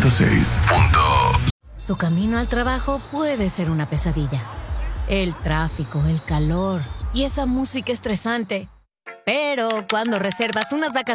106. Tu camino al trabajo puede ser una pesadilla. El tráfico, el calor y esa música estresante. Pero cuando reservas unas vacaciones